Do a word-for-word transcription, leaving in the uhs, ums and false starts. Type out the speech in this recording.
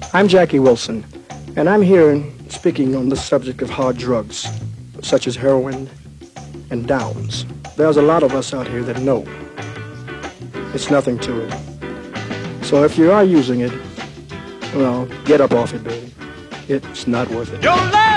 I'm Jackie Wilson, and I'm here speaking on the subject of hard drugs, such as heroin and downs. There's a lot of us out here that know it's nothing to it. So if you are using it, well, get up off it, baby. It's not worth it. Your love